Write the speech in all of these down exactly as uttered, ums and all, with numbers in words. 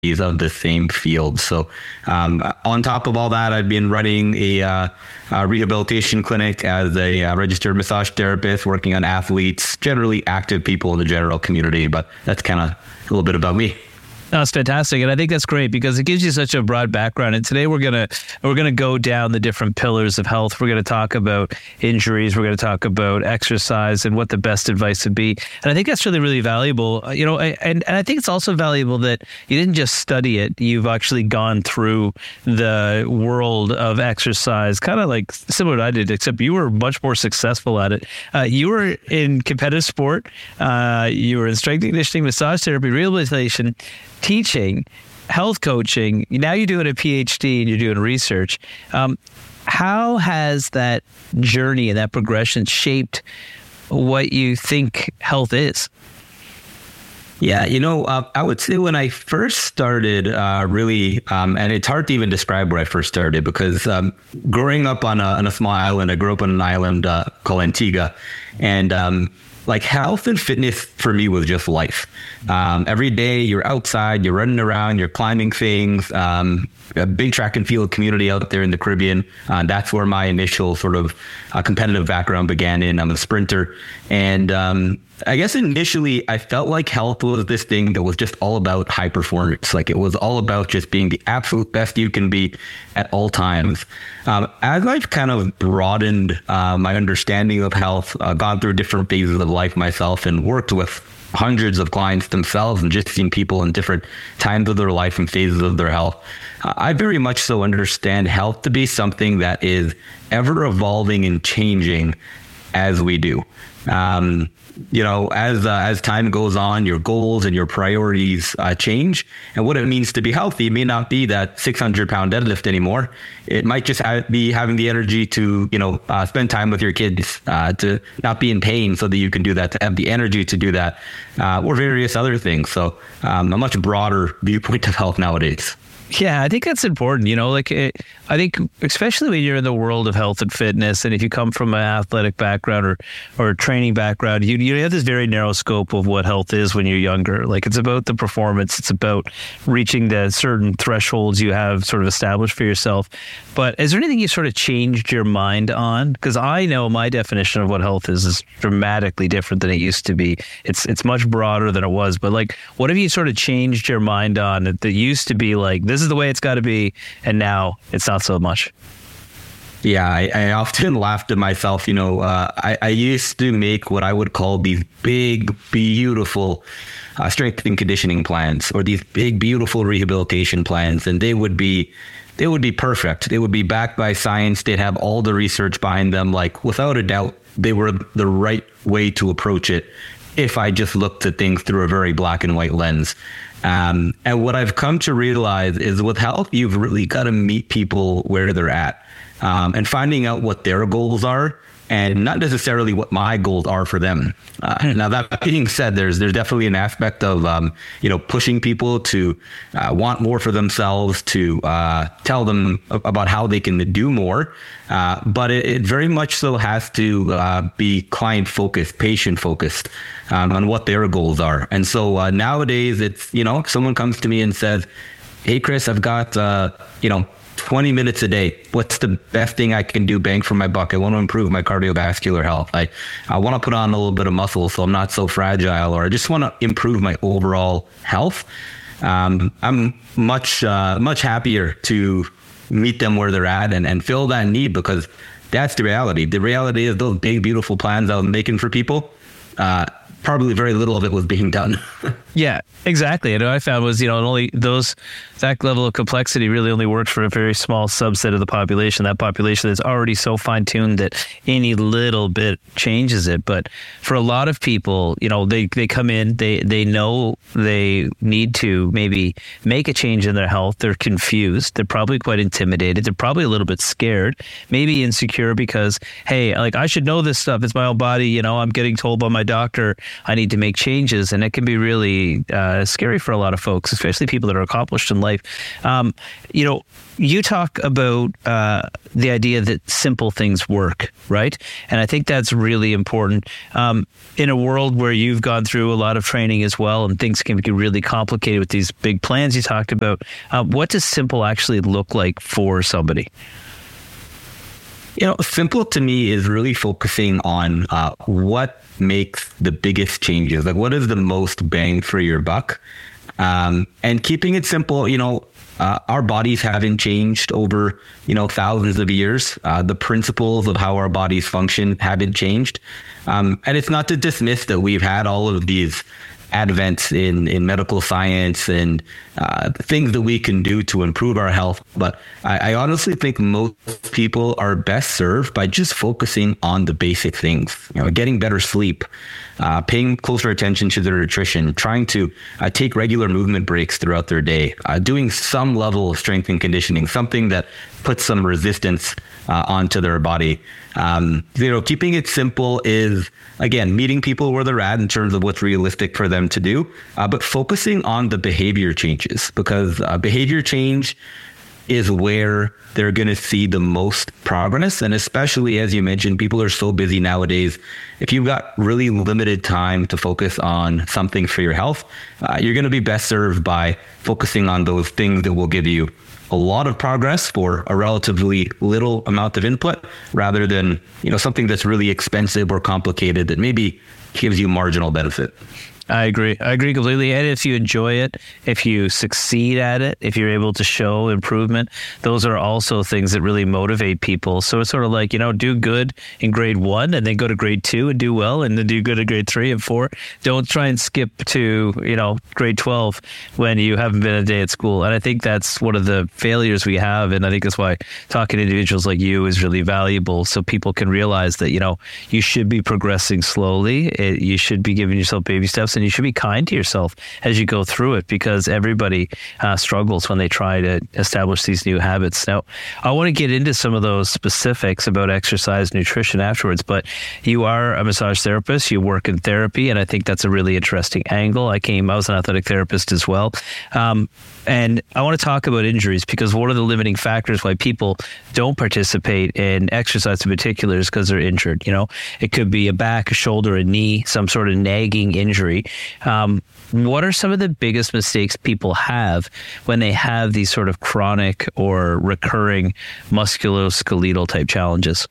of the same field. So um, on top of all that, I've been running a, uh, a rehabilitation clinic as a uh, registered massage therapist, working on athletes, generally active people in the general community. But that's kind of a little bit about me. That's fantastic, and I think that's great because it gives you such a broad background. And today we're gonna we're gonna go down the different pillars of health. We're gonna talk about injuries. We're gonna talk about exercise and what the best advice would be. And I think that's really really valuable. You know, and and I think it's also valuable that you didn't just study it. You've actually gone through the world of exercise, kind of like similar to I did, except you were much more successful at it. Uh, you were in competitive sport. Uh, you were in strength and conditioning, massage therapy, rehabilitation, teaching, health coaching. Now you're doing a P H D and you're doing research. Um, how has that journey and that progression shaped what you think health is? Yeah, you know, uh, I would say when I first started, uh, really, um, and it's hard to even describe where I first started because um, growing up on a, on a small island, I grew up on an island uh, called Antigua, and um, like health and fitness for me was just life. Um, every day you're outside, you're running around, you're climbing things. Um, a big track and field community out there in the Caribbean. Uh, that's where my initial sort of uh, competitive background began in. I'm a sprinter. And um, I guess initially I felt like health was this thing that was just all about high performance. Like it was all about just being the absolute best you can be at all times. Um, as I've kind of broadened uh, my understanding of health, uh, gone through different phases of life myself and worked with hundreds of clients themselves and just seen people in different times of their life and phases of their health, uh, I very much so understand health to be something that is ever evolving and changing as we do. Um, you know, as uh, as time goes on, your goals and your priorities uh, change. And what it means to be healthy may not be that six hundred pound deadlift anymore. It might just ha- be having the energy to, you know, uh, spend time with your kids, uh, to not be in pain so that you can do that, to have the energy to do that, uh, or various other things. So um, a much broader viewpoint of health nowadays. Yeah, I think that's important. You know, like it, I think especially when you're in the world of health and fitness, and if you come from an athletic background or or a training background, you you have this very narrow scope of what health is when you're younger. Like it's about the performance, it's about reaching the certain thresholds you have sort of established for yourself. But is there anything you sort of changed your mind on? Because I know my definition of what health is is dramatically different than it used to be. It's it's much broader than it was. But like, what have you sort of changed your mind on that, that used to be like this is the way it's got to be, and now it's not so much? Yeah, I, I often laugh to myself. You know, uh, I, I used to make what I would call these big, beautiful uh, strength and conditioning plans, or these big, beautiful rehabilitation plans, and they would be, they would be perfect. They would be backed by science. They'd have all the research behind them. Like without a doubt, they were the right way to approach it. If I just looked at things through a very black and white lens. Um, and what I've come to realize is with health, you've really got to meet people where they're at, um, and finding out what their goals are and not necessarily what my goals are for them. Uh, now, that being said, there's there's definitely an aspect of, um, you know, pushing people to uh, want more for themselves, to uh, tell them about how they can do more. Uh, but it, it very much so has to uh, be client focused, patient focused um, on what their goals are. And so uh, nowadays, it's, you know, if someone comes to me and says, hey, Chris, I've got, uh, you know, twenty minutes a day. What's the best thing I can do bang for my buck? I want to improve my cardiovascular health. I, I want to put on a little bit of muscle so I'm not so fragile, or I just want to improve my overall health. Um, I'm much, uh, much happier to meet them where they're at and, and fill that need, because that's the reality. The reality is those big, beautiful plans I was making for people, uh, probably very little of it was being done. Yeah, exactly. And what I found was, you know, only those, that level of complexity really only works for a very small subset of the population. That population is already so fine-tuned that any little bit changes it. But for a lot of people, you know, they, they come in, they, they know they need to maybe make a change in their health. They're confused. They're probably quite intimidated. They're probably a little bit scared, maybe insecure because, hey, like I should know this stuff. It's my own body. You know, I'm getting told by my doctor I need to make changes. And it can be really really uh, scary for a lot of folks, especially people that are accomplished in life. Um, you know, you talk about uh, the idea that simple things work, right? And I think that's really important. Um, in a world where you've gone through a lot of training as well, and things can get really complicated with these big plans you talked about, uh, what does simple actually look like for somebody? You know, simple to me is really focusing on uh, what makes the biggest changes. Like, what is the most bang for your buck? Um, and keeping it simple, you know, uh, our bodies haven't changed over, you know, thousands of years. Uh, the principles of how our bodies function haven't changed. Um, and it's not to dismiss that we've had all of these advents in, in medical science and uh, things that we can do to improve our health. But I, I honestly think most people are best served by just focusing on the basic things, you know, getting better sleep, uh, paying closer attention to their nutrition, trying to uh, take regular movement breaks throughout their day, uh, doing some level of strength and conditioning, something that puts some resistance uh, onto their body. Um, you know, keeping it simple is, again, meeting people where they're at in terms of what's realistic for them to do, uh, but focusing on the behavior changes, because uh, behavior change is where they're going to see the most progress. And especially, as you mentioned, people are so busy nowadays. If you've got really limited time to focus on something for your health, uh, you're going to be best served by focusing on those things that will give you a lot of progress for a relatively little amount of input, rather than, you know, something that's really expensive or complicated that maybe gives you marginal benefit. I agree. I agree completely. And if you enjoy it, if you succeed at it, if you're able to show improvement, those are also things that really motivate people. So it's sort of like, you know, do good in grade one and then go to grade two and do well, and then do good at grade three and four. Don't try and skip to, you know, grade twelve when you haven't been a day at school. And I think that's one of the failures we have. And I think that's why talking to individuals like you is really valuable, so people can realize that, you know, you should be progressing slowly. It, you should be giving yourself baby steps, and you should be kind to yourself as you go through it, because everybody uh, struggles when they try to establish these new habits. Now, I want to get into some of those specifics about exercise, nutrition afterwards, but you are a massage therapist, you work in therapy, and I think that's a really interesting angle. I came, I was an athletic therapist as well. Um, and I want to talk about injuries, because one of the limiting factors why people don't participate in exercise in particular is because they're injured. You know, it could be a back, a shoulder, a knee, some sort of nagging injury. Um, what are some of the biggest mistakes people have when they have these sort of chronic or recurring musculoskeletal type challenges?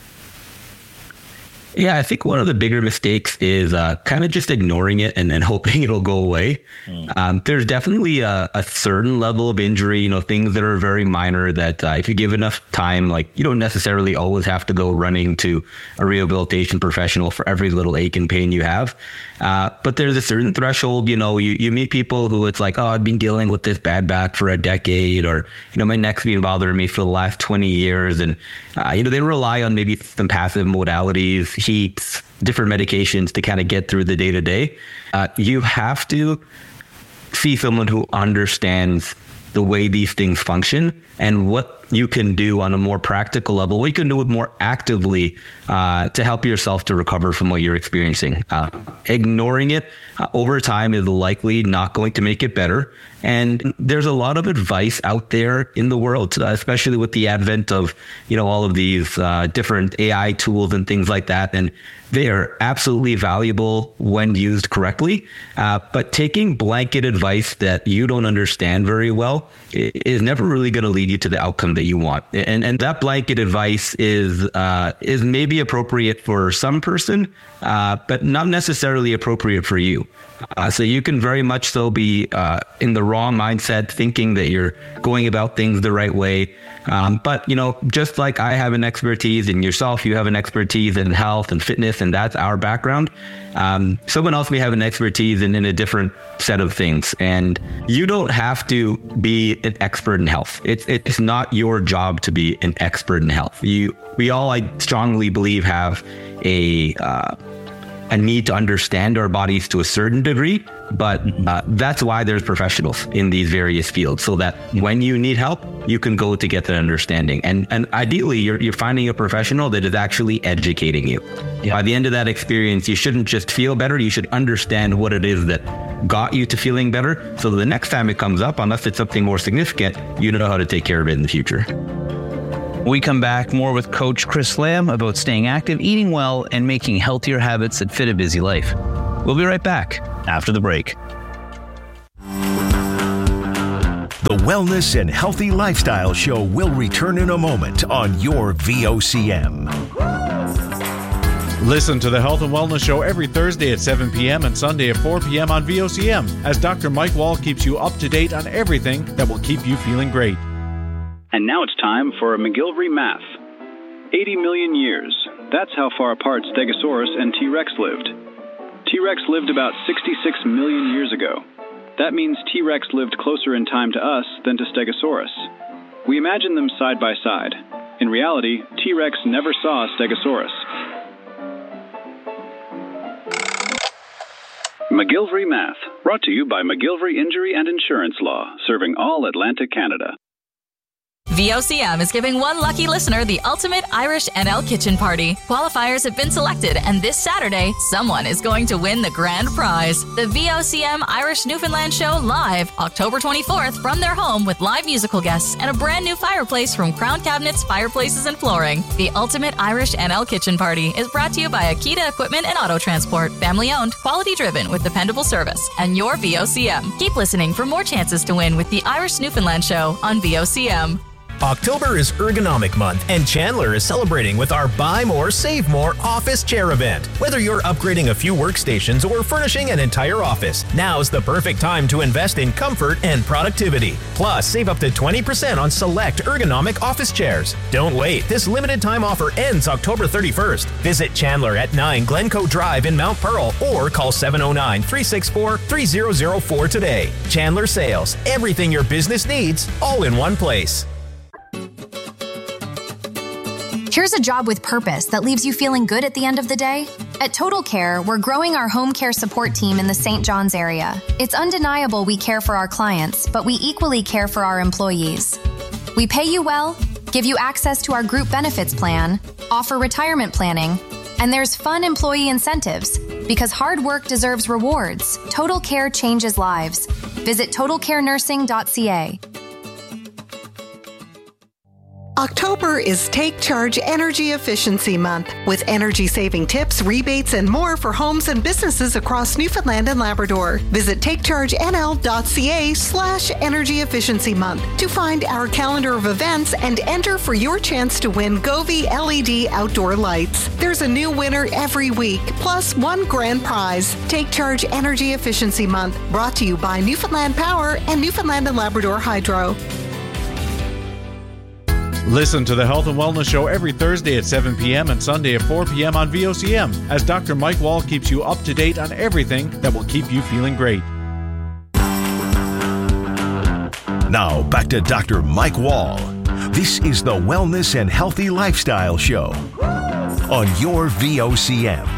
Yeah, I think one of the bigger mistakes is uh, kind of just ignoring it and, and hoping it'll go away. Mm. Um, there's definitely a, a certain level of injury, you know, things that are very minor that uh, if you give enough time, like, you don't necessarily always have to go running to a rehabilitation professional for every little ache and pain you have. Uh, but there's a certain threshold, you know, you, you meet people who it's like, oh, I've been dealing with this bad back for a decade, or, you know, my neck's been bothering me for the last twenty years. And, uh, you know, they rely on maybe some passive modalities, heats, different medications to kind of get through the day to day. You have to see someone who understands the way these things function and what you can do on a more practical level, what you can do it more actively uh, to help yourself to recover from what you're experiencing. Uh, ignoring it uh, over time is likely not going to make it better. And there's a lot of advice out there in the world, uh, especially with the advent of, you know, all of these uh, different A I tools and things like that. And they are absolutely valuable when used correctly. Uh, but taking blanket advice that you don't understand very well is never really going to lead you to the outcome that you want. And and that blanket advice is uh, is maybe appropriate for some person, uh, but not necessarily appropriate for you. Uh, so you can very much so be uh, in the wrong mindset, thinking that you're going about things the right way. Um, but, you know, just like I have an expertise in yourself, you have an expertise in health and fitness, and that's our background. Um, someone else may have an expertise in, in a different set of things. And you don't have to be an expert in health. It's, it's not your job to be an expert in health. You, we all, I strongly believe, have a... Uh, a need to understand our bodies to a certain degree, but uh, that's why there's professionals in these various fields, so that when you need help, you can go to get that understanding. And and ideally, you're you're finding a professional that is actually educating you. Yeah. By the end of that experience, you shouldn't just feel better, you should understand what it is that got you to feeling better. So the next time it comes up, unless it's something more significant, you know how to take care of it in the future. We come back more with Coach Chris Lamb about staying active, eating well, and making healthier habits that fit a busy life. We'll be right back after the break. The Wellness and Healthy Lifestyle Show will return in a moment on your V O C M. Listen to the Health and Wellness Show every Thursday at seven p.m. and Sunday at four p.m. on V O C M as Doctor Mike Wall keeps you up to date on everything that will keep you feeling great. And now it's time for a McGillivray math. eighty million years. That's how far apart Stegosaurus and T-Rex lived. T-Rex lived about sixty-six million years ago. That means T-Rex lived closer in time to us than to Stegosaurus. We imagine them side by side. In reality, T-Rex never saw Stegosaurus. McGillivray Math, brought to you by McGillivray Injury and Insurance Law, serving all Atlantic Canada. V O C M is giving one lucky listener the ultimate Irish N L kitchen party. Qualifiers have been selected, and this Saturday, someone is going to win the grand prize. The V O C M Irish Newfoundland Show live, October twenty-fourth, from their home with live musical guests and a brand new fireplace from Crown Cabinets, Fireplaces and Flooring. The ultimate Irish N L kitchen party is brought to you by Akita Equipment and Auto Transport. Family owned, quality driven with dependable service. And your V O C M. Keep listening for more chances to win with the Irish Newfoundland Show on V O C M. October is Ergonomic Month, and Chandler is celebrating with our Buy More, Save More office chair event. Whether you're upgrading a few workstations or furnishing an entire office, now's the perfect time to invest in comfort and productivity. Plus, save up to twenty percent on select ergonomic office chairs. Don't wait. This limited time offer ends October thirty-first. Visit Chandler at nine Glencoe Drive in Mount Pearl or call seven oh nine, three six four, three oh oh four today. Chandler Sales. Everything your business needs, all in one place. Here's a job with purpose that leaves you feeling good at the end of the day. At Total Care, we're growing our home care support team in the Saint John's area. It's undeniable we care for our clients, but we equally care for our employees. We pay you well, give you access to our group benefits plan, offer retirement planning, and there's fun employee incentives. Because hard work deserves rewards, Total Care changes lives. Visit total care nursing dot c a. October is Take Charge Energy Efficiency Month, with energy-saving tips, rebates, and more for homes and businesses across Newfoundland and Labrador. Visit takechargenl.ca slash energy efficiency month to find our calendar of events and enter for your chance to win Govee L E D outdoor lights. There's a new winner every week, plus one grand prize. Take Charge Energy Efficiency Month, brought to you by Newfoundland Power and Newfoundland and Labrador Hydro. Listen to the Health and Wellness Show every Thursday at seven p.m. and Sunday at four p.m. on V O C M as Doctor Mike Wall keeps you up to date on everything that will keep you feeling great. Now back to Doctor Mike Wall. This is the Wellness and Healthy Lifestyle Show on your V O C M.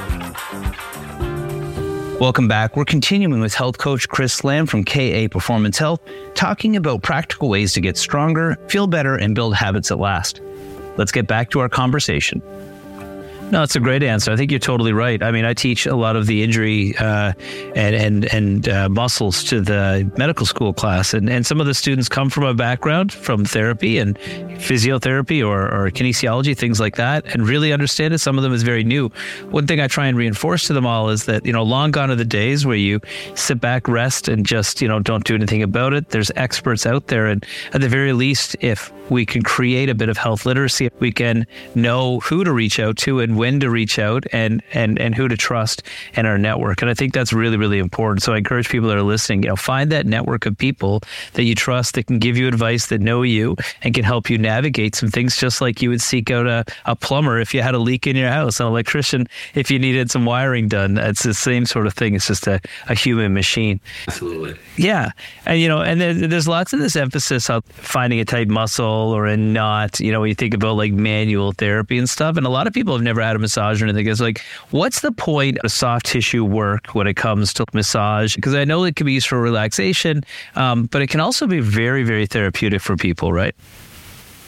Welcome back. We're continuing with health coach Chris Lamb from K A Performance Health, talking about practical ways to get stronger, feel better, and build habits that last. Let's get back to our conversation. No, it's a great answer. I think you're totally right. I mean, I teach a lot of the injury uh, and and and uh, muscles to the medical school class, and, and some of the students come from a background from therapy and physiotherapy or, or kinesiology, things like that, and really understand it. Some of them is very new. One thing I try and reinforce to them all is that, you know, long gone are the days where you sit back, rest, and just, you know, don't do anything about it. There's experts out there, and at the very least, if we can create a bit of health literacy, we can know who to reach out to and when to reach out, and and and who to trust in our network. And I think that's really, really important. So I encourage people that are listening, you know, find that network of people that you trust, that can give you advice, that know you, and can help you navigate some things, just like you would seek out a, a plumber if you had a leak in your house, an electrician if you needed some wiring done. It's the same sort of thing. It's just a, a human machine. Absolutely. Yeah. And, you know, and then there's lots of this emphasis on finding a tight muscle or a knot, you know, when you think about like manual therapy and stuff. And a lot of people have never had a massage or anything. It's like, what's the point of soft tissue work when it comes to massage? Because I know it can be used for relaxation, um, but it can also be very, very therapeutic for people, right?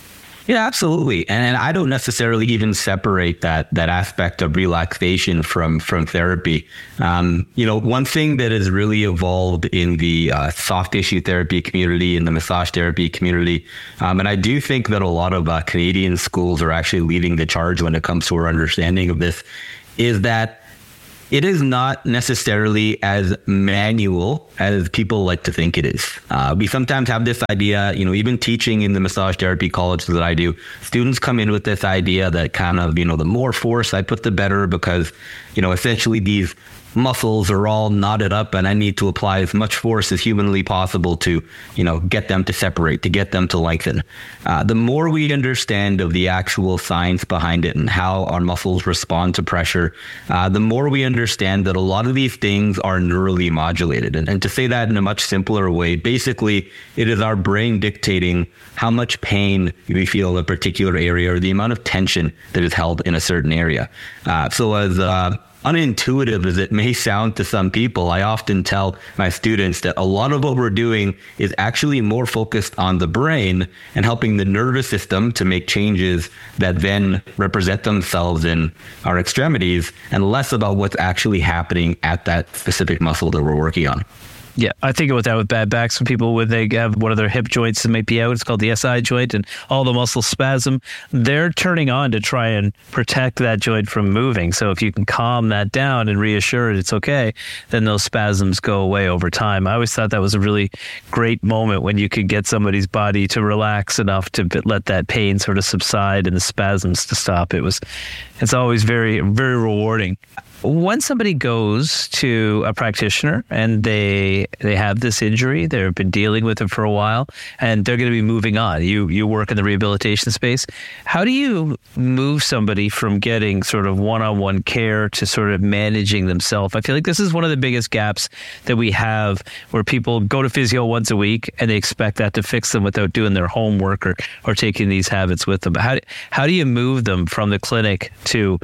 Yeah, absolutely. And, and I don't necessarily even separate that that aspect of relaxation from from therapy. Um, you know, one thing that has really evolved in the uh, soft tissue therapy community, in the massage therapy community, um, and I do think that a lot of uh, Canadian schools are actually leading the charge when it comes to our understanding of this, is that it is not necessarily as manual as people like to think it is. Uh, we sometimes have this idea, you know, even teaching in the massage therapy college that I do, students come in with this idea that kind of, you know, the more force I put, the better, because, you know, essentially these muscles are all knotted up and I need to apply as much force as humanly possible to, you know, get them to separate, to get them to lengthen. Uh, the more we understand of the actual science behind it and how our muscles respond to pressure, uh, the more we understand that a lot of these things are neurally modulated. And, and to say that in a much simpler way, basically, it is our brain dictating how much pain we feel in a particular area or the amount of tension that is held in a certain area. Uh, so as uh, unintuitive as it may sound to some people, I often tell my students that a lot of what we're doing is actually more focused on the brain and helping the nervous system to make changes that then represent themselves in our extremities, and less about what's actually happening at that specific muscle that we're working on. Yeah, I think about that with bad backs. When people, when they have one of their hip joints that might be out, it's called the S I joint, and all the muscles spasm, they're turning on to try and protect that joint from moving. So if you can calm that down and reassure it it's okay, then those spasms go away over time. I always thought that was a really great moment when you could get somebody's body to relax enough to let that pain sort of subside and the spasms to stop. It was, it's always very, very rewarding. When somebody goes to a practitioner and they they have this injury, they've been dealing with it for a while, and they're going to be moving on. You you work in the rehabilitation space. How do you move somebody from getting sort of one-on-one care to sort of managing themselves? I feel like this is one of the biggest gaps that we have, where people go to physio once a week and they expect that to fix them without doing their homework or, or taking these habits with them. But how, how do you move them from the clinic to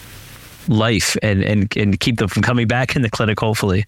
life and, and, and keep them from coming back in the clinic, hopefully?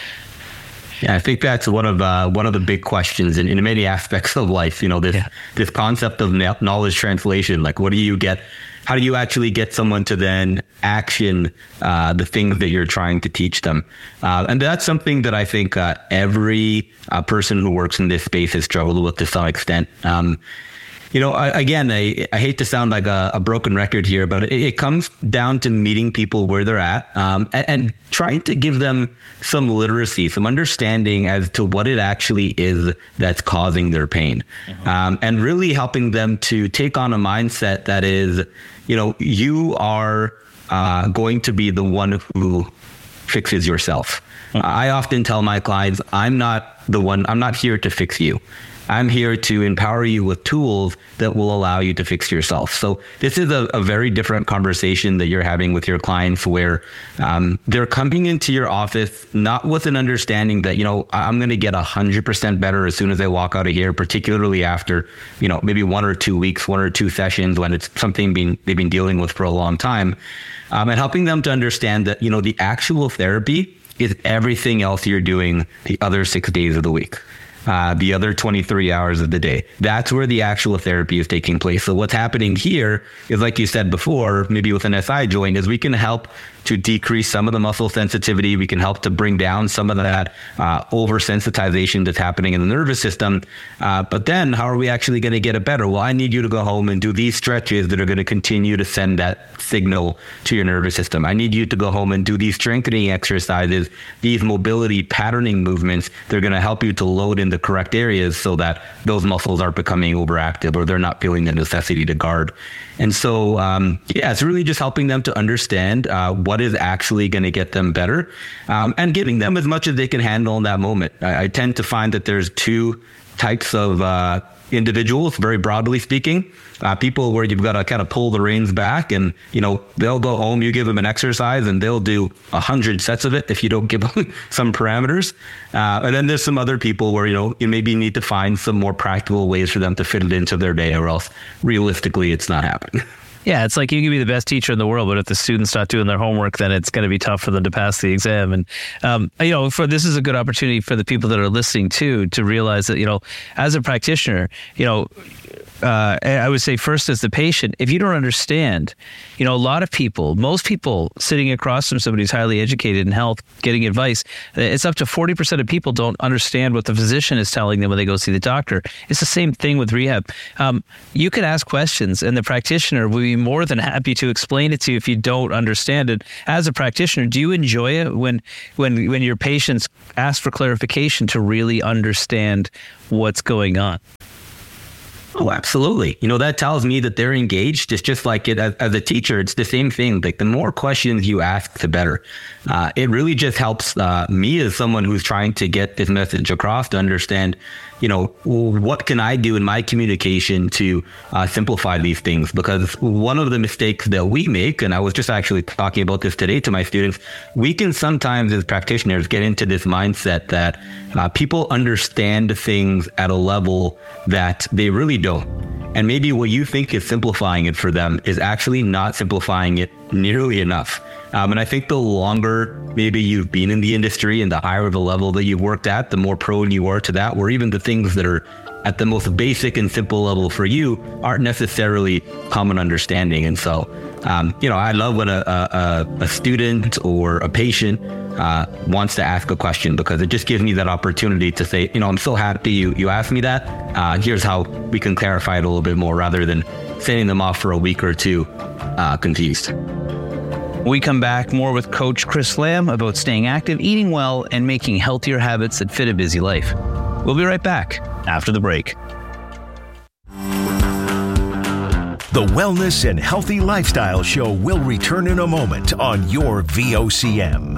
Yeah, I think that's one of uh, one of the big questions in, in many aspects of life. You know, this yeah. this concept of knowledge translation. Like, what do you get? How do you actually get someone to then action uh, the things that you're trying to teach them? Uh, and that's something that I think uh, every uh, person who works in this space has struggled with to some extent. Um, You know, I, again, I, I hate to sound like a, a broken record here, but it, it comes down to meeting people where they're at um, and, and trying to give them some literacy, some understanding as to what it actually is that's causing their pain. Uh-huh. Um, and really helping them to take on a mindset that is, you know, you are uh, going to be the one who fixes yourself. Uh-huh. I often tell my clients, I'm not the one, I'm not here to fix you. I'm here to empower you with tools that will allow you to fix yourself. So this is a, a very different conversation that you're having with your clients, where um, they're coming into your office not with an understanding that, you know, I'm going to get one hundred percent better as soon as I walk out of here, particularly after, you know, maybe one or two weeks, one or two sessions when it's something being, they've been dealing with for a long time. Um, and helping them to understand that, you know, the actual therapy is everything else you're doing the other six days of the week. Uh, the other twenty-three hours of the day. That's where the actual therapy is taking place. So what's happening here is, like you said before, maybe with an S I joint, is we can help to decrease some of the muscle sensitivity. We can help to bring down some of that uh, oversensitization that's happening in the nervous system. Uh, but then how are we actually going to get it better? Well, I need you to go home and do these stretches that are going to continue to send that signal to your nervous system. I need you to go home and do these strengthening exercises, these mobility patterning movements. They're going to help you to load in the correct areas so that those muscles aren't becoming overactive or they're not feeling the necessity to guard. And so, um, yeah, it's really just helping them to understand uh, what is actually going to get them better, um, and giving them as much as they can handle in that moment. I, I tend to find that there's two types of uh, individuals, very broadly speaking. Uh, people where you've got to kind of pull the reins back, and, you know, they'll go home, you give them an exercise and they'll do a hundred sets of it if you don't give them some parameters. Uh, and then there's some other people where, you know, you maybe need to find some more practical ways for them to fit it into their day, or else realistically it's not happening. Yeah, it's like you can be the best teacher in the world, but if the students not doing their homework, then it's going to be tough for them to pass the exam. And, um, you know, for this is a good opportunity for the people that are listening too, to realize that, you know, as a practitioner, you know, uh, I would say first as the patient, if you don't understand, you know, a lot of people, most people sitting across from somebody who's highly educated in health, getting advice, it's up to forty percent of people don't understand what the physician is telling them when they go see the doctor. It's the same thing with rehab. Um, you could ask questions and the practitioner will be more than happy to explain it to you if you don't understand it. As a practitioner, do you enjoy it when, when, when your patients ask for clarification to really understand what's going on? Oh, absolutely. You know, that tells me that they're engaged. It's just like it as, as a teacher, it's the same thing. Like the more questions you ask, the better. Uh, it really just helps uh, me as someone who's trying to get this message across to understand, you know, what can I do in my communication to uh, simplify these things? Because one of the mistakes that we make, and I was just actually talking about this today to my students, we can sometimes as practitioners get into this mindset that uh, people understand things at a level that they really don't. And maybe what you think is simplifying it for them is actually not simplifying it nearly enough. Um, and I think the longer maybe you've been in the industry and the higher the level that you've worked at, the more prone you are to that, where even the things that are at the most basic and simple level for you aren't necessarily common understanding. And so, um, you know, I love when a, a, a student or a patient uh, wants to ask a question, because it just gives me that opportunity to say, you know, I'm so happy you, you asked me that. Uh, here's how we can clarify it a little bit more, rather than sending them off for a week or two uh, confused. We come back more with Coach Chris Lamb about staying active, eating well, and making healthier habits that fit a busy life. We'll be right back after the break. The Wellness and Healthy Lifestyle Show will return in a moment on your V O C M.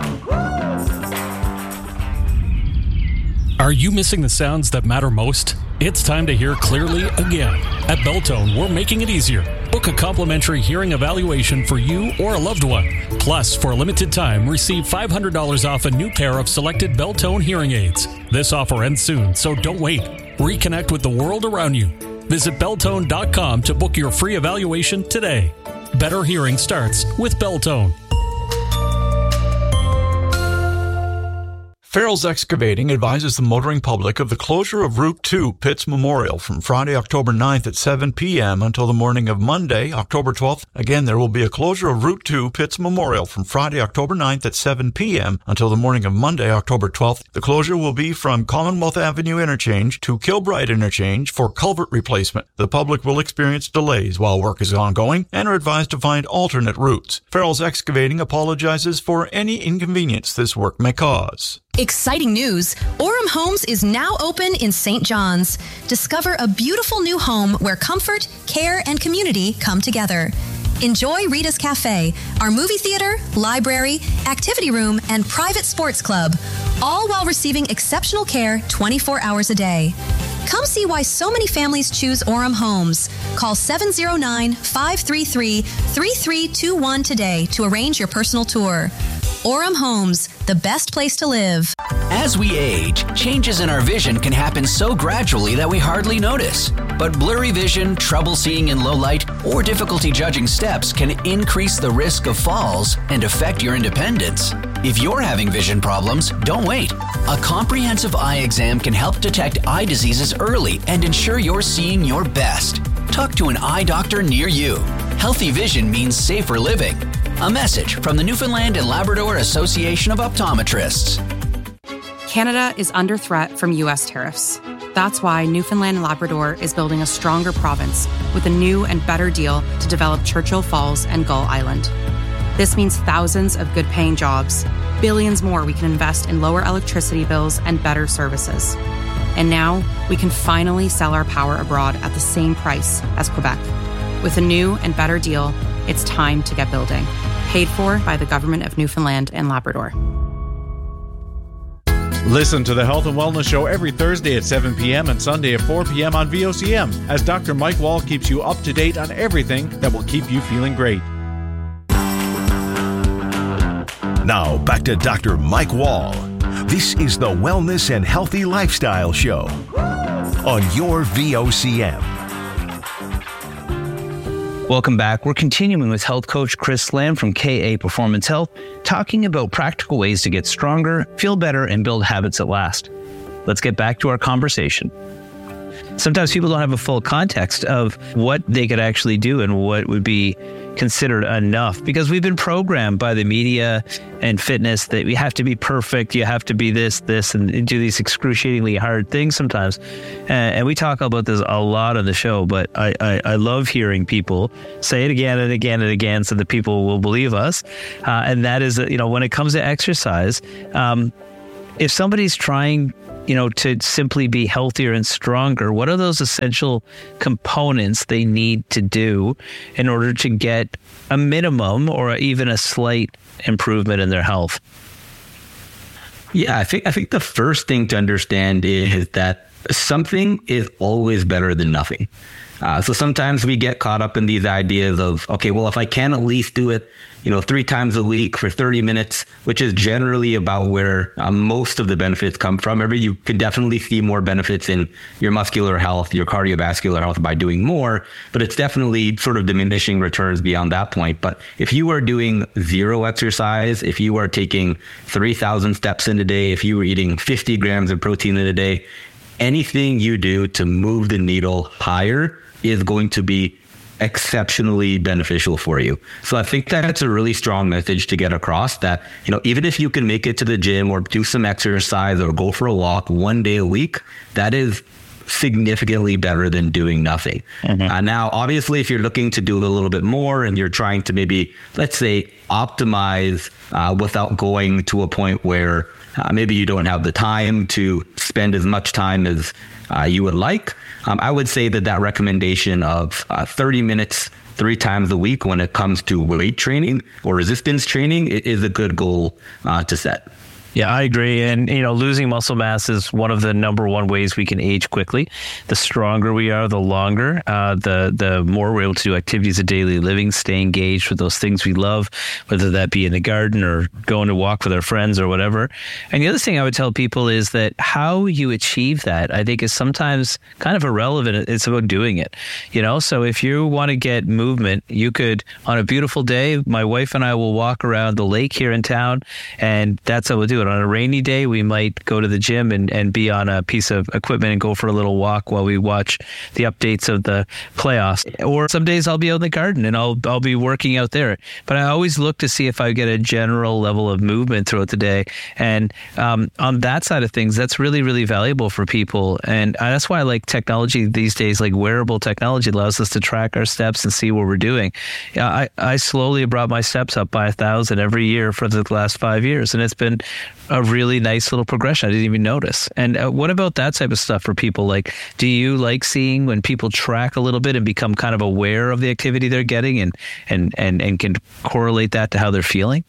Are you missing the sounds that matter most? It's time to hear clearly again. At Beltone, we're making it easier. Book a complimentary hearing evaluation for you or a loved one. Plus, for a limited time, receive five hundred dollars off a new pair of selected Beltone hearing aids. This offer ends soon, so don't wait. Reconnect with the world around you. Visit Beltone dot com to book your free evaluation today. Better hearing starts with Beltone. Farrell's Excavating advises the motoring public of the closure of Route two Pitts Memorial from Friday, October ninth at seven p.m. until the morning of Monday, October twelfth. Again, there will be a closure of Route two Pitts Memorial from Friday, October ninth at seven p.m. until the morning of Monday, October twelfth. The closure will be from Commonwealth Avenue Interchange to Kilbride Interchange for culvert replacement. The public will experience delays while work is ongoing and are advised to find alternate routes. Farrell's Excavating apologizes for any inconvenience this work may cause. Exciting news! Orem Homes is now open in Saint John's. Discover a beautiful new home where comfort, care, and community come together. Enjoy Rita's Cafe, our movie theater, library, activity room, and private sports club, all while receiving exceptional care twenty-four hours a day. Come see why so many families choose Orem Homes. Call seven oh nine, five three three, three three two one today to arrange your personal tour. Orem Homes, the best place to live. As we age, changes in our vision can happen so gradually that we hardly notice. But blurry vision, trouble seeing in low light, or difficulty judging steps can increase the risk of falls and affect your independence. If you're having vision problems, don't wait. A comprehensive eye exam can help detect eye diseases early and ensure you're seeing your best. Talk to an eye doctor near you. Healthy vision means safer living. A message from the Newfoundland and Labrador Association of Optometrists. Canada is under threat from U S tariffs. That's why Newfoundland and Labrador is building a stronger province with a new and better deal to develop Churchill Falls and Gull Island. This means thousands of good-paying jobs, billions more we can invest in lower electricity bills and better services. And now we can finally sell our power abroad at the same price as Quebec. With a new and better deal, it's time to get building. Paid for by the Government of Newfoundland and Labrador. Listen to the Health and Wellness Show every Thursday at seven p.m. and Sunday at four p.m. on V O C M as Doctor Mike Wall keeps you up to date on everything that will keep you feeling great. Now back to Doctor Mike Wall. This is the Wellness and Healthy Lifestyle Show on your V O C M. Welcome back. We're continuing with health coach Chris Lamb from K A Performance Health, talking about practical ways to get stronger, feel better, and build habits that last. Let's get back to our conversation. sometimes people don't have a full context of what they could actually do and what would be considered enough, because we've been programmed by the media and fitness that we have to be perfect. You have to be this, this, and do these excruciatingly hard things sometimes. And, and we talk about this a lot on the show, but I, I, I love hearing people say it again and again and again so that people will believe us. Uh, and that is, you know, when it comes to exercise, um, if somebody's trying, you know, to simply be healthier and stronger, what are those essential components they need to do in order to get a minimum or even a slight improvement in their health? Yeah, I think I think the first thing to understand is that something is always better than nothing. Uh, so sometimes we get caught up in these ideas of, okay, well, if I can at least do it, you know, three times a week for thirty minutes, which is generally about where uh, most of the benefits come from. Every, you can definitely see more benefits in your muscular health, your cardiovascular health by doing more, but it's definitely sort of diminishing returns beyond that point. But if you are doing zero exercise, if you are taking three thousand steps in a day, if you were eating fifty grams of protein in a day, anything you do to move the needle higher is going to be exceptionally beneficial for you. So I think that's a really strong message to get across, that, you know, even if you can make it to the gym or do some exercise or go for a walk one day a week, that is significantly better than doing nothing. Mm-hmm. Uh, now, obviously, if you're looking to do a little bit more and you're trying to maybe, let's say, optimize uh, without going to a point where uh, maybe you don't have the time to spend as much time as uh, you would like, Um, I would say that that recommendation of uh, thirty minutes three times a week when it comes to weight training or resistance training is a good goal uh, to set. Yeah, I agree. And, you know, losing muscle mass is one of the number one ways we can age quickly. The stronger we are, the longer, uh, the the more we're able to do activities of daily living, stay engaged with those things we love, whether that be in the garden or going to walk with our friends or whatever. And the other thing I would tell people is that how you achieve that, I think, is sometimes kind of irrelevant. It's about doing it, you know? So if you want to get movement, you could, on a beautiful day, my wife and I will walk around the lake here in town, and that's how we'll do it. On a rainy day, we might go to the gym and, and be on a piece of equipment and go for a little walk while we watch the updates of the playoffs. Or some days I'll be out in the garden and I'll I'll be working out there. But I always look to see if I get a general level of movement throughout the day. And um, on that side of things, that's really, really valuable for people. And that's why I like technology these days, like wearable technology allows us to track our steps and see what we're doing. Yeah, I, I slowly brought my steps up by a thousand every year for the last five years. And it's been a really nice little progression. I didn't even notice. And uh, what about that type of stuff for people? Like, do you like seeing when people track a little bit and become kind of aware of the activity they're getting and, and, and, and can correlate that to how they're feeling?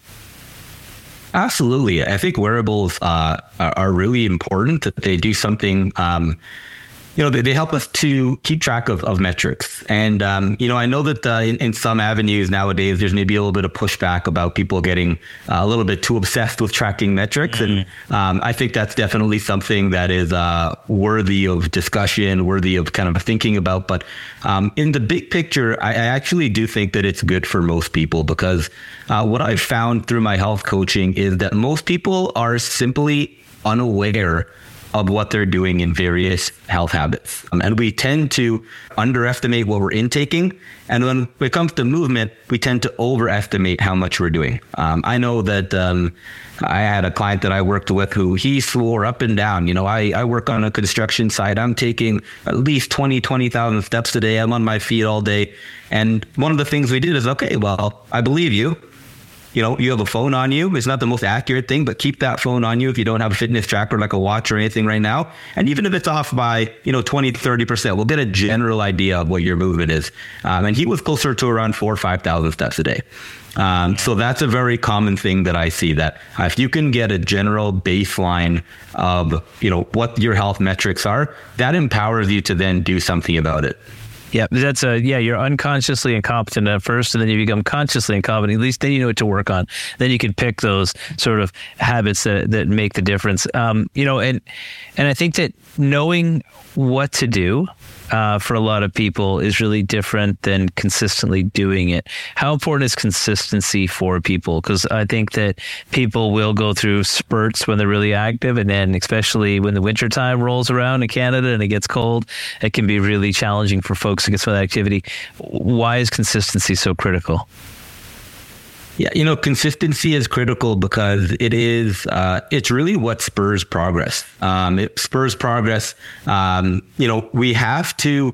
Absolutely. I think wearables uh, are, are really important, that they do something, um, you know, they, they help us to keep track of, of metrics. And, um, you know, I know that uh, in, in some avenues nowadays, there's maybe a little bit of pushback about people getting uh, a little bit too obsessed with tracking metrics. Mm-hmm. And um, I think that's definitely something that is uh, worthy of discussion, worthy of kind of thinking about. But um, in the big picture, I, I actually do think that it's good for most people, because uh, what I've found through my health coaching is that most people are simply unaware of what they're doing in various health habits. Um, and we tend to underestimate what we're intaking. And when it comes to movement, we tend to overestimate how much we're doing. Um, I know that um, I had a client that I worked with who he swore up and down, you know, I, I work on a construction site. I'm taking at least twenty, twenty thousand steps a day. I'm on my feet all day. And one of the things we did is, okay, well, I believe you. You know, you have a phone on you. It's not the most accurate thing, but keep that phone on you if you don't have a fitness tracker like a watch or anything right now. And even if it's off by, you know, twenty, thirty percent, we'll get a general idea of what your movement is. Um, and he was closer to around four or five thousand steps a day. Um, so that's a very common thing that I see, that uh, if you can get a general baseline of, you know, what your health metrics are, that empowers you to then do something about it. Yeah, that's a yeah. You're unconsciously incompetent at first, and then you become consciously incompetent. At least then you know what to work on. Then you can pick those sort of habits that that make the difference. Um, you know, and and I think that knowing what to do uh, for a lot of people is really different than consistently doing it. How important is consistency for people? Because I think that people will go through spurts when they're really active, and then especially when the wintertime rolls around in Canada and it gets cold, it can be really challenging for folks to get some of that activity. Why is consistency so critical? Yeah, you know, consistency is critical because it is, uh, it's really what spurs progress. Um, it spurs progress. Um, you know, we have to,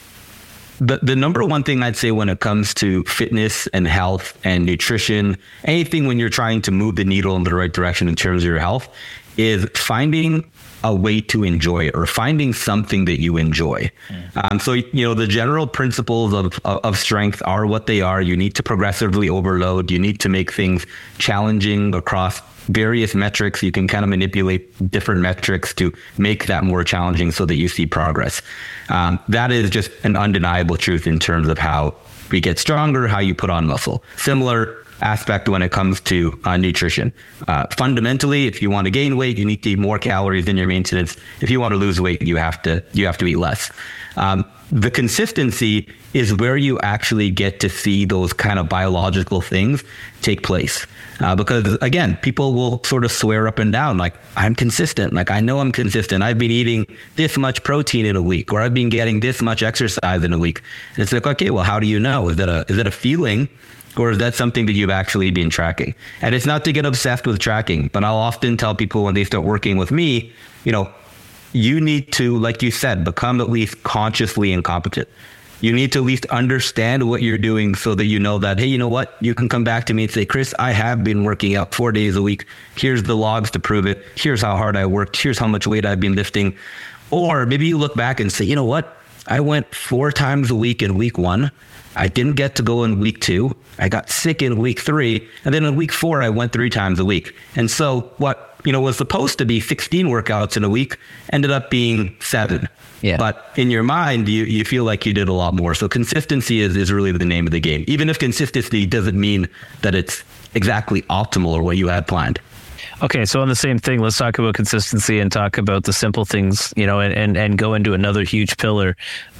the, the number one thing I'd say when it comes to fitness and health and nutrition, anything when you're trying to move the needle in the right direction in terms of your health, is finding a way to enjoy it or finding something that you enjoy. Mm. Um, so, you know, the general principles of, of, of strength are what they are. You need to progressively overload. You need to make things challenging across various metrics. You can kind of manipulate different metrics to make that more challenging so that you see progress. Um, that is just an undeniable truth in terms of how we get stronger, how you put on muscle. Similar aspect when it comes to uh, nutrition. Uh, fundamentally, if you want to gain weight, you need to eat more calories than your maintenance. If you want to lose weight, you have to you have to eat less. Um, the consistency is where you actually get to see those kind of biological things take place. Uh, because again, people will sort of swear up and down, like, I'm consistent. Like, I know I'm consistent. I've been eating this much protein in a week, or I've been getting this much exercise in a week. And it's like, okay, well, how do you know? Is that a is that a feeling? Or is that something that you've actually been tracking? And it's not to get obsessed with tracking, but I'll often tell people when they start working with me, you know, you need to, like you said, become at least consciously incompetent. You need to at least understand what you're doing so that you know that, hey, you know what? You can come back to me and say, Chris, I have been working out four days a week. Here's the logs to prove it. Here's how hard I worked. Here's how much weight I've been lifting. Or maybe you look back and say, you know what? I went four times a week in week one. I didn't get to go in week two. I got sick in week three. And then in week four, I went three times a week. And so what, you know, was supposed to be sixteen workouts in a week ended up being seven. Yeah. But in your mind, you, you feel like you did a lot more. So consistency is, is really the name of the game. Even if consistency doesn't mean that it's exactly optimal or what you had planned. Okay, so on the same thing, let's talk about consistency and talk about the simple things, you know, and, and, and go into another huge pillar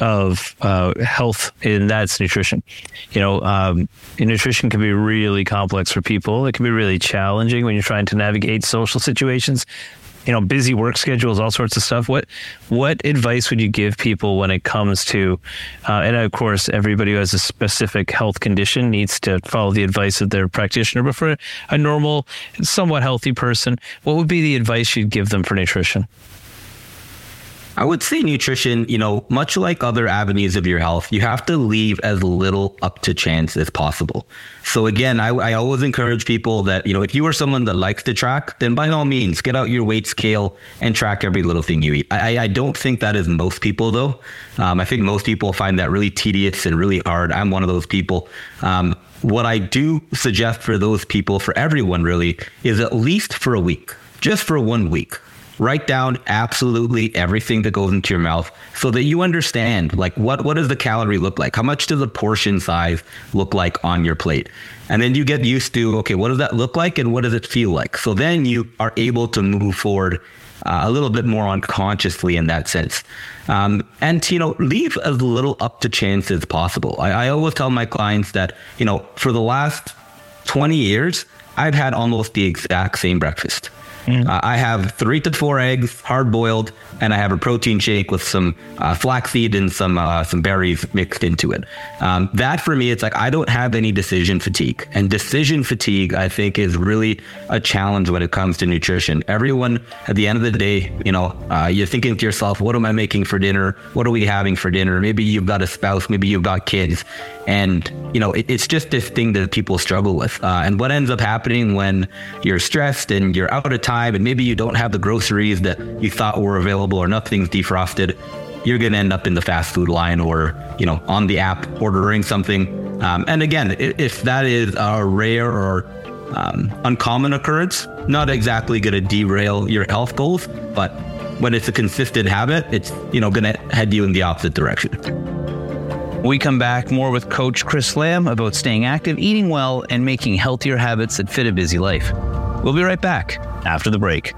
of uh, health, and that's nutrition. You know, um, nutrition can be really complex for people. It can be really challenging when you're trying to navigate social situations. You know, busy work schedules, all sorts of stuff. What what advice would you give people when it comes to, uh, and of course, everybody who has a specific health condition needs to follow the advice of their practitioner, but for a normal, somewhat healthy person, what would be the advice you'd give them for nutrition? I would say nutrition, you know, much like other avenues of your health, you have to leave as little up to chance as possible. So again, I, I always encourage people that, you know, if you are someone that likes to track, then by all means, get out your weight scale and track every little thing you eat. I, I don't think that is most people, though. Um, I think most people find that really tedious and really hard. I'm one of those people. Um, what I do suggest for those people, for everyone really, is at least for a week, just for one week. Write down absolutely everything that goes into your mouth so that you understand, like, what, what does the calorie look like? How much does the portion size look like on your plate? And then you get used to, okay, what does that look like and what does it feel like? So then you are able to move forward uh, a little bit more unconsciously in that sense. Um, and, you know, leave as little up to chance as possible. I, I always tell my clients that, you know, for the last twenty years, I've had almost the exact same breakfast. Mm. Uh, I have three to four eggs, hard boiled, and I have a protein shake with some uh, flaxseed and some uh, some berries mixed into it. Um, that for me, it's like I don't have any decision fatigue. And decision fatigue, I think, is really a challenge when it comes to nutrition. Everyone, at the end of the day, you know, uh, you're thinking to yourself, what am I making for dinner? What are we having for dinner? Maybe you've got a spouse, maybe you've got kids. And, you know, it, it's just this thing that people struggle with. Uh, and what ends up happening when you're stressed and you're out of time and maybe you don't have the groceries that you thought were available or nothing's defrosted, you're going to end up in the fast food line or, you know, on the app ordering something. Um, and again, if that is a rare or um, uncommon occurrence, not exactly going to derail your health goals, but when it's a consistent habit, it's, you know, going to head you in the opposite direction. We come back more with Coach Chris Lamb about staying active, eating well, and making healthier habits that fit a busy life. We'll be right back after the break.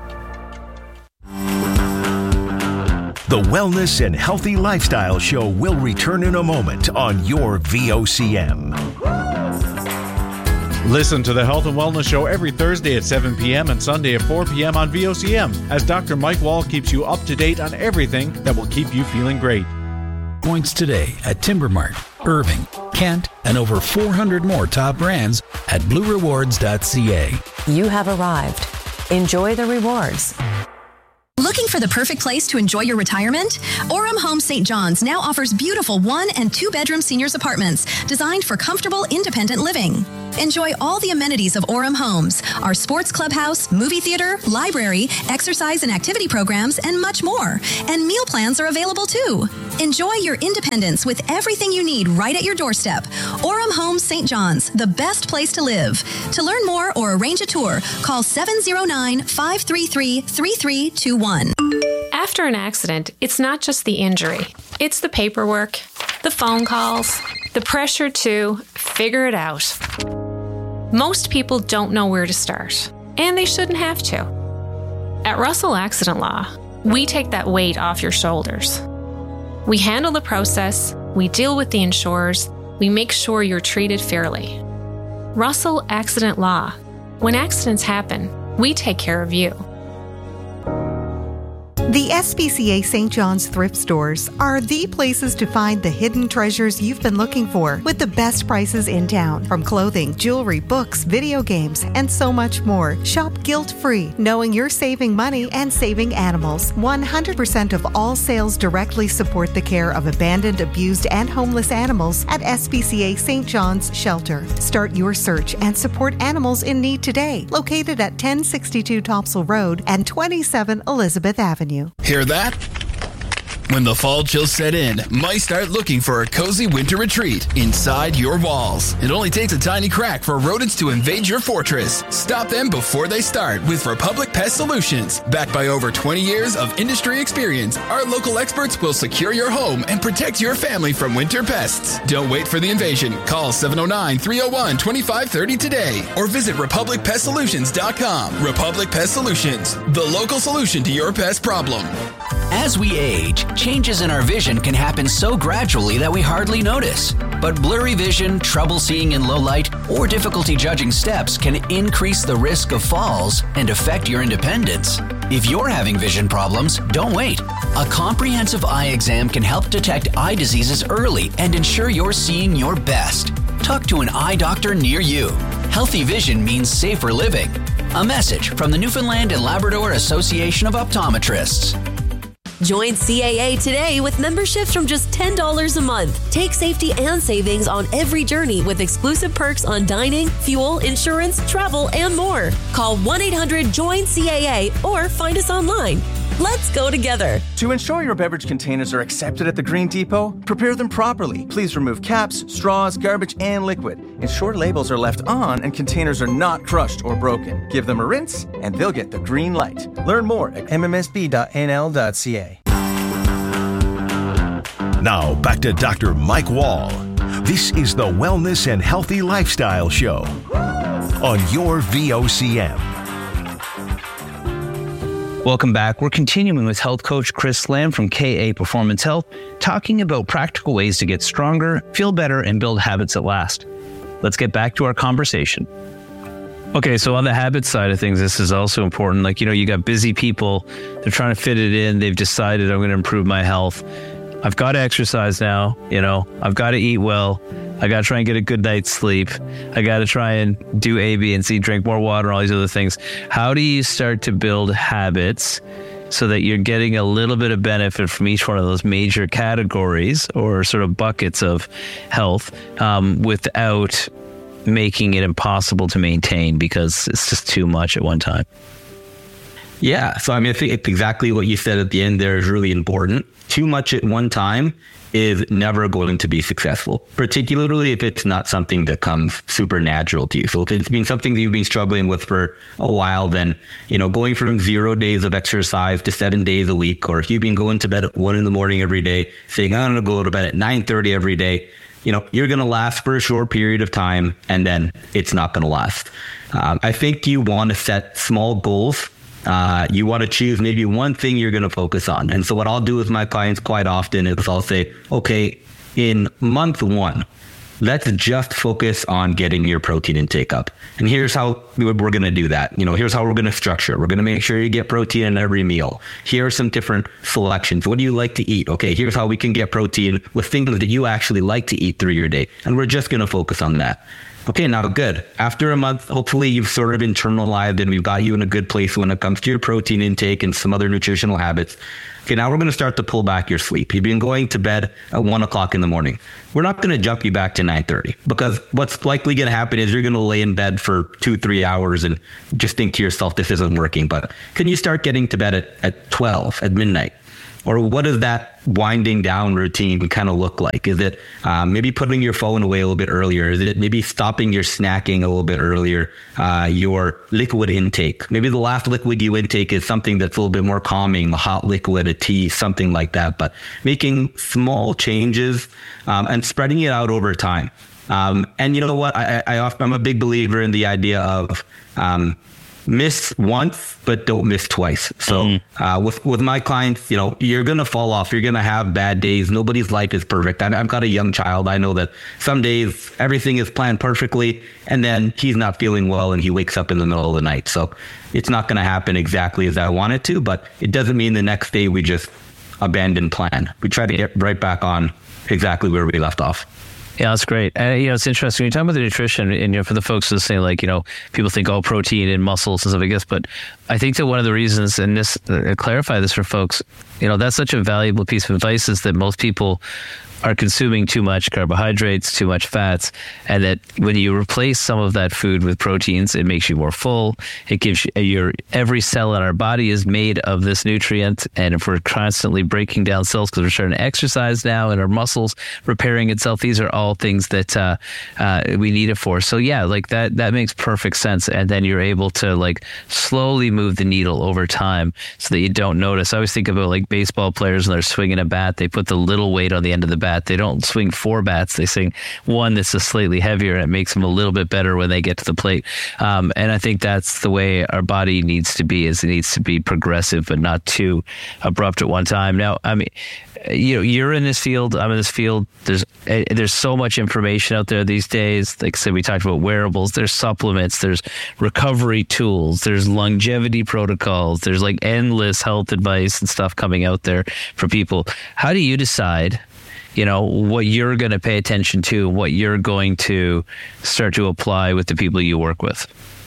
The Wellness and Healthy Lifestyle Show will return in a moment on your V O C M. Listen to the Health and Wellness Show every Thursday at seven p.m. and Sunday at four p.m. on V O C M as Doctor Mike Wall keeps you up to date on everything that will keep you feeling great. Points today at Timbermart, Irving, Kent, and over four hundred more top brands at blue rewards dot c a. You have arrived. Enjoy the rewards. Looking for the perfect place to enjoy your retirement? Orem Homes Saint John's now offers beautiful one and two bedroom seniors apartments designed for comfortable, independent living. Enjoy all the amenities of Orem Homes, our sports clubhouse, movie theater, library, exercise and activity programs, and much more. And meal plans are available too. Enjoy your independence with everything you need right at your doorstep. Orem Homes Saint John's, the best place to live. To learn more or arrange a tour, call seven oh nine, five three three, three three two one. After an accident, it's not just the injury. It's the paperwork, the phone calls, the pressure to figure it out. Most people don't know where to start, and they shouldn't have to. At Russell Accident Law, we take that weight off your shoulders. We handle the process, we deal with the insurers, we make sure you're treated fairly. Russell Accident Law. When accidents happen, we take care of you. The S P C A Saint John's thrift stores are the places to find the hidden treasures you've been looking for with the best prices in town. From clothing, jewelry, books, video games, and so much more. Shop guilt-free, knowing you're saving money and saving animals. one hundred percent of all sales directly support the care of abandoned, abused, and homeless animals at S P C A Saint John's Shelter. Start your search and support animals in need today. Located at ten sixty-two Topsail Road and twenty-seven Elizabeth Avenue. Hear that? When the fall chills set in, might start looking for a cozy winter retreat inside your walls. It only takes a tiny crack for rodents to invade your fortress. Stop them before they start with Republic Pest Solutions. Backed by over twenty years of industry experience, our local experts will secure your home and protect your family from winter pests. Don't wait for the invasion. Call seven oh nine, three oh one, two five three oh today or visit republic pest solutions dot com. Republic Pest Solutions, the local solution to your pest problem. As we age, changes in our vision can happen so gradually that we hardly notice. But blurry vision, trouble seeing in low light, or difficulty judging steps can increase the risk of falls and affect your independence. If you're having vision problems, don't wait. A comprehensive eye exam can help detect eye diseases early and ensure you're seeing your best. Talk to an eye doctor near you. Healthy vision means safer living. A message from the Newfoundland and Labrador Association of Optometrists. Join C A A today with memberships from just ten dollars a month. Take safety and savings on every journey with exclusive perks on dining, fuel, insurance, travel, and more. Call one eight hundred join C A A or find us online. Let's go together. To ensure your beverage containers are accepted at the Green Depot, prepare them properly. Please remove caps, straws, garbage, and liquid. Ensure labels are left on and containers are not crushed or broken. Give them a rinse and they'll get the green light. Learn more at m m s b dot n l dot c a. Now back to Doctor Mike Wall. This is the Wellness and Healthy Lifestyle Show on your V O C M. Welcome back. We're continuing with health coach Chris Lamb from K A Performance Health, talking about practical ways to get stronger, feel better, and build habits that last. Let's get back to our conversation. Okay, so on the habit side of things, this is also important. Like, you know, you got busy people, they're trying to fit it in. They've decided I'm going to improve my health. I've got to exercise now, you know, I've got to eat well. I got to try and get a good night's sleep. I got to try and do A, B, and C, drink more water, all these other things. How do you start to build habits so that you're getting a little bit of benefit from each one of those major categories or sort of buckets of health um, without making it impossible to maintain because it's just too much at one time? Yeah. So, I mean, I think it's exactly what you said at the end there is really important. Too much at one time is never going to be successful, particularly if it's not something that comes super natural to you. So if it's been something that you've been struggling with for a while, then, you know, going from zero days of exercise to seven days a week, or if you've been going to bed at one in the morning every day, saying, I'm going to go to bed at nine thirty every day, you know, you're going to last for a short period of time, and then it's not going to last. Um, I think you want to set small goals. Uh, you want to choose maybe one thing you're going to focus on. And so what I'll do with my clients quite often is I'll say, okay, in month one, let's just focus on getting your protein intake up. And here's how we're going to do that. You know, here's how we're going to structure it. We're going to make sure you get protein in every meal. Here are some different selections. What do you like to eat? Okay, here's how we can get protein with things that you actually like to eat through your day. And we're just going to focus on that. Okay, now good. After a month, hopefully you've sort of internalized and we've got you in a good place when it comes to your protein intake and some other nutritional habits. Okay, now we're going to start to pull back your sleep. You've been going to bed at one o'clock in the morning. We're not going to jump you back to nine thirty, because what's likely going to happen is you're going to lay in bed for two, three hours and just think to yourself, this isn't working. But can you start getting to bed at, at twelve, at midnight? Or what does that winding down routine kind of look like? Is it um, maybe putting your phone away a little bit earlier? Is it maybe stopping your snacking a little bit earlier? Uh, your liquid intake. Maybe the last liquid you intake is something that's a little bit more calming, a hot liquid, a tea, something like that. But making small changes um, and spreading it out over time. Um, and you know what? I, I often, I'm a big believer in the idea of um, miss once, but don't miss twice. So mm. uh, with with my clients, you know, you're going to fall off. You're going to have bad days. Nobody's life is perfect. I, I've got a young child. I know that some days everything is planned perfectly, and then he's not feeling well and he wakes up in the middle of the night. So it's not going to happen exactly as I want it to, but it doesn't mean the next day we just abandon plan. We try to get right back on exactly where we left off. Yeah, that's great. Uh, you know, it's interesting. When you talk about the nutrition, and you know, for the folks listening, like, you know, people think, oh, protein and muscles and stuff like this, but I think that one of the reasons, and this, uh, clarify this for folks, you know, that's such a valuable piece of advice, is that most people are consuming too much carbohydrates, too much fats, and that when you replace some of that food with proteins, it makes you more full. It gives you your every cell in our body is made of this nutrient, and if we're constantly breaking down cells because we're starting to exercise now and our muscles repairing itself, these are all things that uh, uh, we need it for. So yeah, like that that makes perfect sense, and then you're able to like slowly move the needle over time so that you don't notice. I always think about like baseball players when they're swinging a bat, they put the little weight on the end of the bat. They don't swing four bats. They swing one that's just slightly heavier, and it makes them a little bit better when they get to the plate. Um, and I think that's the way our body needs to be, is it needs to be progressive, but not too abrupt at one time. Now, I mean, you know, you're in this field, I'm in this field. There's there's so much information out there these days. Like I said, we talked about wearables. There's supplements. There's recovery tools. There's longevity protocols. There's like endless health advice and stuff coming out there for people. How do you decide, you know, what you're going to pay attention to, what you're going to start to apply with the people you work with?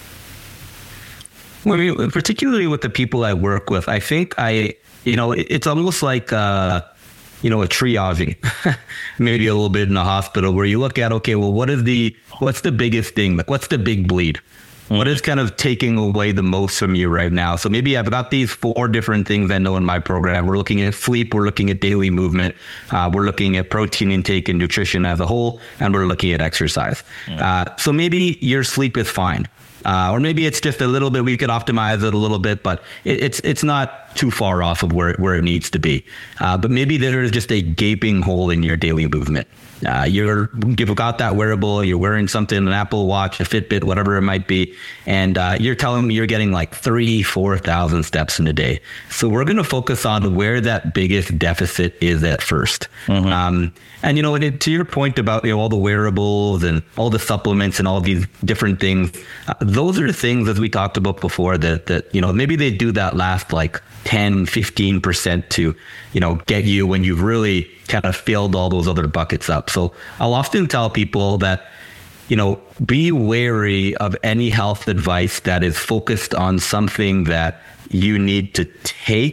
Well, I mean, particularly with the people I work with, I think I, you know, it's almost like, uh, you know, a triaging, maybe a little bit in a hospital, where you look at, okay, well, what is the, what's the biggest thing? Like, what's the big bleed? What is kind of taking away the most from you right now? So maybe I've got these four different things I know in my program. We're looking at sleep, we're looking at daily movement, uh, we're looking at protein intake and nutrition as a whole, and we're looking at exercise. Yeah. Uh, so maybe your sleep is fine. Uh, or maybe it's just a little bit, we could optimize it a little bit, but it, it's it's not too far off of where, where it needs to be. Uh, but maybe there is just a gaping hole in your daily movement. Uh, you're, you've got that wearable, you're wearing something, an Apple Watch, a Fitbit, whatever it might be, and uh, you're telling me you're getting like three, four thousand steps in a day. So we're going to focus on where that biggest deficit is at first. Mm-hmm. Um, and, you know, it, to your point about, you know, all the wearables and all the supplements and all these different things, uh, those are things, as we talked about before, that, that, you know, maybe they do that last like ten, fifteen percent to, you know, get you when you've really kind of filled all those other buckets up. So I'll often tell people that, you know, be wary of any health advice that is focused on something that you need to take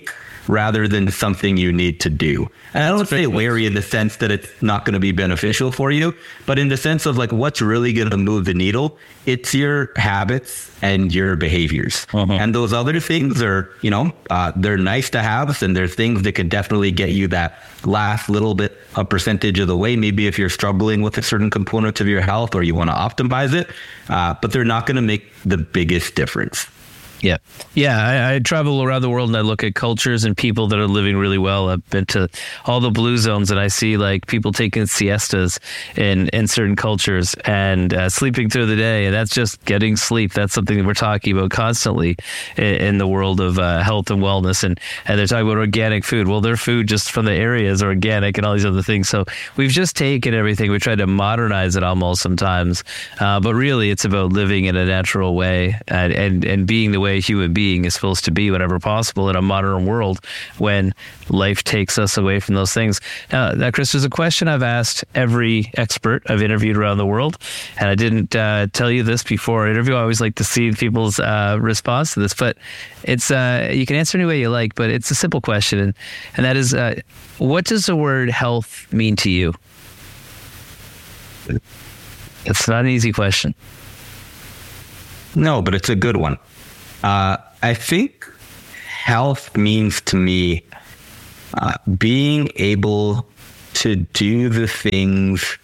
rather than something you need to do. And I don't say wary in the sense that it's not going to be beneficial for you, but in the sense of like what's really going to move the needle, it's your habits and your behaviors. Uh-huh. And those other things are, you know, uh, they're nice to have, and they're things that can definitely get you that last little bit, a percentage of the way. Maybe if you're struggling with a certain component of your health or you want to optimize it, uh, but they're not going to make the biggest difference. Yeah. Yeah. I, I travel around the world and I look at cultures and people that are living really well. I've been to all the blue zones and I see like people taking siestas in, in certain cultures and uh, sleeping through the day. And that's just getting sleep. That's something that we're talking about constantly in, in the world of uh, health and wellness. And, and they're talking about organic food. Well, their food just from the area is organic and all these other things. So we've just taken everything. We tried to modernize it almost sometimes. Uh, but really, it's about living in a natural way and, and, and being the way a human being is supposed to be whenever possible in a modern world when life takes us away from those things. Now, now Chris, there's a question I've asked every expert I've interviewed around the world, and I didn't uh, tell you this before our interview. I always like to see people's uh, response to this, but it's uh, you can answer any way you like, but it's a simple question, and, and that is, uh, what does the word health mean to you? It's not an easy question. No, but it's a good one. Uh, I think health means to me uh, being able to do the things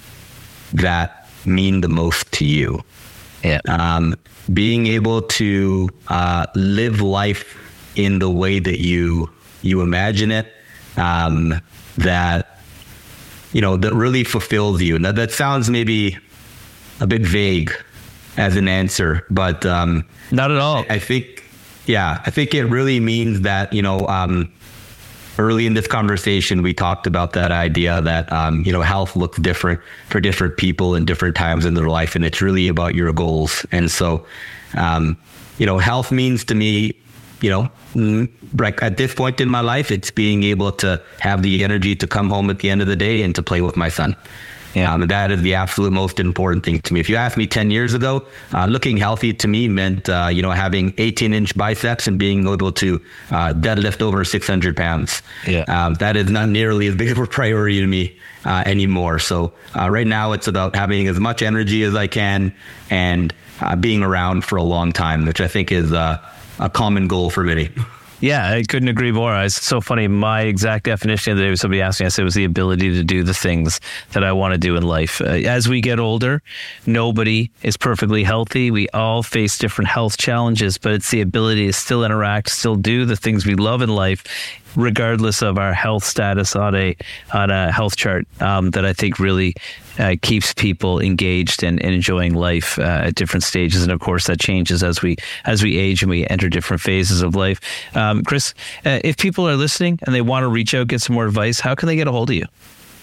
that mean the most to you. Yeah. Um, being able to uh, live life in the way that you you imagine it, um, that you know that really fulfills you. Now that sounds maybe a bit vague as an answer, but um, not at all. I think, yeah, I think it really means that, you know, um, early in this conversation, we talked about that idea that, um, you know, health looks different for different people in different times in their life, and it's really about your goals. And so, um, you know, health means to me, you know, like at this point in my life, it's being able to have the energy to come home at the end of the day and to play with my son. Yeah, um, that is the absolute most important thing to me. If you asked me ten years ago, uh, looking healthy to me meant, uh, you know, having eighteen inch biceps and being able to uh, deadlift over six hundred pounds. Yeah. Um, that is not nearly as big of a priority to me uh, anymore. So uh, right now it's about having as much energy as I can and uh, being around for a long time, which I think is uh, a common goal for many. Yeah, I couldn't agree more. It's so funny. My exact definition the other day was somebody asked me, I said it was the ability to do the things that I want to do in life. Uh, as we get older, nobody is perfectly healthy. We all face different health challenges, but it's the ability to still interact, still do the things we love in life, regardless of our health status on a on a health chart, um, that I think really uh, keeps people engaged and, and enjoying life uh, at different stages. And of course, that changes as we as we age and we enter different phases of life. Um, Chris, uh, if people are listening and they want to reach out, get some more advice, how can they get a hold of you?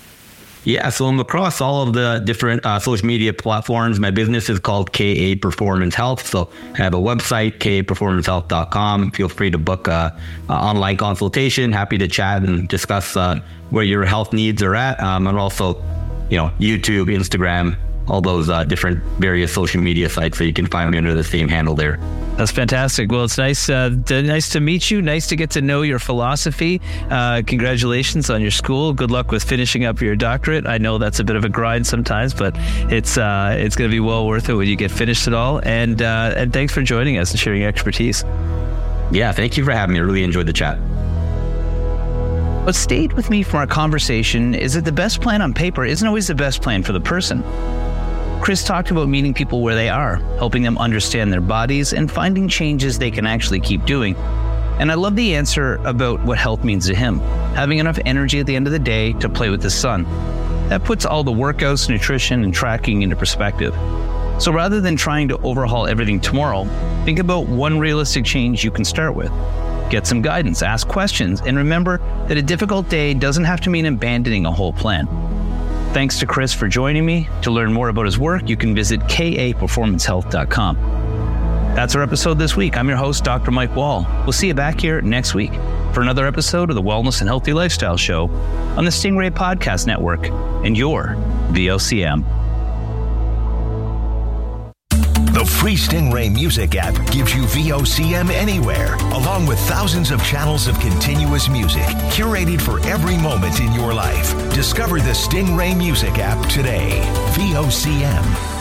Yeah, so I'm across all of the different uh, social media platforms. My business is called K A Performance Health. So I have a website, K A performance health dot com. Feel free to book a, a online consultation. Happy to chat and discuss uh, where your health needs are at. Um, and also, you know, YouTube, Instagram, all those uh, different various social media sites, so you can find me under the same handle there. That's fantastic. Well, it's nice uh, to, nice to meet you. Nice to get to know your philosophy. Uh, congratulations on your school. Good luck with finishing up your doctorate. I know that's a bit of a grind sometimes, but it's uh, it's going to be well worth it when you get finished it all. And uh, and thanks for joining us and sharing your expertise. Yeah, thank you for having me. I really enjoyed the chat. What stayed with me from our conversation is that the best plan on paper isn't always the best plan for the person. Chris talked about meeting people where they are, helping them understand their bodies, and finding changes they can actually keep doing. And I love the answer about what health means to him, having enough energy at the end of the day to play with his son. That puts all the workouts, nutrition, and tracking into perspective. So rather than trying to overhaul everything tomorrow, think about one realistic change you can start with. Get some guidance, ask questions, and remember that a difficult day doesn't have to mean abandoning a whole plan. Thanks to Chris for joining me. To learn more about his work, you can visit K A performance health dot com. That's our episode this week. I'm your host, Doctor Mike Wall. We'll see you back here next week for another episode of the Wellness and Healthy Lifestyle Show on the Stingray Podcast Network and your V O C M. The free Stingray Music app gives you V O C M anywhere, along with thousands of channels of continuous music, curated for every moment in your life. Discover the Stingray Music app today. V O C M.